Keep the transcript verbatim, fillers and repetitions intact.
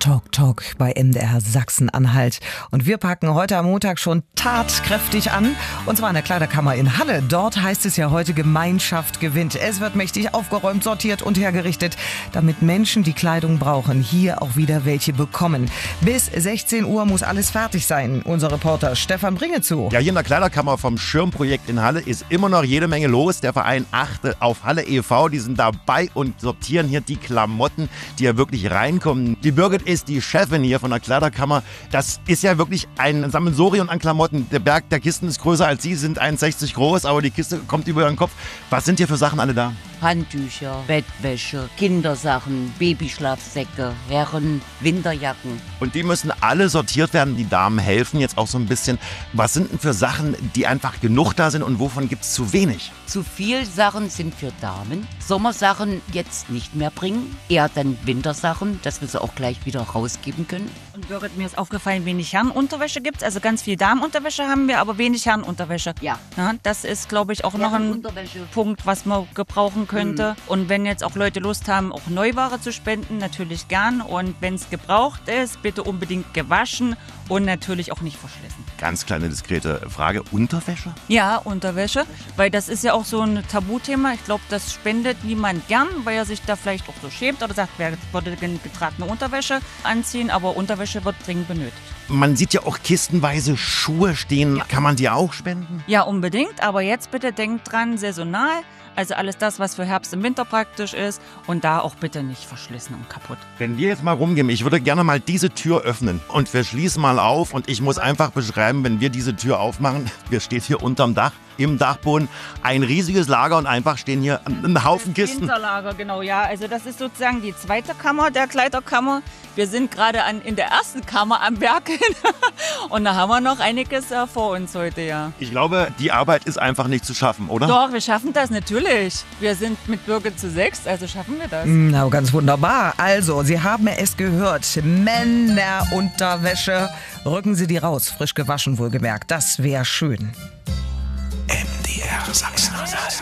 Talk Talk bei M D R Sachsen-Anhalt. Und wir packen heute am Montag schon tatkräftig an. Und zwar in der Kleiderkammer in Halle. Dort heißt es ja heute, Gemeinschaft gewinnt. Es wird mächtig aufgeräumt, sortiert und hergerichtet, damit Menschen, die Kleidung brauchen, hier auch wieder welche bekommen. Bis sechzehn Uhr muss alles fertig sein. Unser Reporter Stefan Bringezu. Ja, hier in der Kleiderkammer vom Schirmprojekt in Halle ist immer noch jede Menge los. Der Verein Achte auf Halle e V, die sind dabei und sortieren hier die Klamotten, die ja wirklich reinkommen. Die Birgit ist die Chefin hier von der Kleiderkammer. Das ist ja wirklich ein Sammelsurium an Klamotten. Der Berg der Kisten ist größer als Sie, sind eins Komma sechzig groß, aber die Kiste kommt über Ihren Kopf. Was sind hier für Sachen alle da? Handtücher, Bettwäsche, Kindersachen, Babyschlafsäcke, Herren, Winterjacken. Und die müssen alle sortiert werden. Die Damen helfen jetzt auch so ein bisschen. Was sind denn für Sachen, die einfach genug da sind und wovon gibt es zu wenig? Zu viel Sachen sind für Damen. Sommersachen jetzt nicht mehr bringen. Eher dann Wintersachen, dass wir sie auch gleich wieder rausgeben können. Und Birgit, mir ist aufgefallen, wenig Herrenunterwäsche gibt es. Also ganz viel Damenunterwäsche haben wir, aber wenig Herrenunterwäsche. Ja. Ja, das ist, glaube ich, auch noch ein Punkt, was man gebrauchen könnte. Mhm. Und wenn jetzt auch Leute Lust haben, auch Neuware zu spenden, natürlich gern. Und wenn es gebraucht ist, bitte unbedingt gewaschen und natürlich auch nicht verschlissen. Ganz kleine diskrete Frage. Unterwäsche? Ja, Unterwäsche, weil das ist ja auch so ein Tabuthema. Ich glaube, das spendet niemand gern, weil er sich da vielleicht auch so schämt oder sagt, wer würde getragene Unterwäsche anziehen, aber Unterwäsche wird dringend benötigt. Man sieht ja auch kistenweise Schuhe stehen. Ja. Kann man die auch spenden? Ja, unbedingt, aber jetzt bitte denkt dran, saisonal. Also alles das, was für Herbst und Winter praktisch ist und da auch bitte nicht verschlissen und kaputt. Wenn wir jetzt mal rumgehen, ich würde gerne mal diese Tür öffnen und wir schließen mal auf und ich muss einfach beschreiben, wenn wir diese Tür aufmachen, wir stehen hier unterm Dach, im Dachboden, ein riesiges Lager und einfach stehen hier ein Haufen Kisten. Winterlager, genau, ja. Also das ist sozusagen die zweite Kammer der Kleiderkammer. Wir sind gerade an, in der ersten Kammer am Berg und da haben wir noch einiges äh, vor uns heute, ja. Ich glaube, die Arbeit ist einfach nicht zu schaffen, oder? Doch, wir schaffen das natürlich. Wir sind mit Birgit zu sechs, also schaffen wir das. Na, ganz wunderbar. Also, Sie haben es gehört. Männerunterwäsche. Rücken Sie die raus. Frisch gewaschen, wohlgemerkt. Das wäre schön. M D R Sachsen.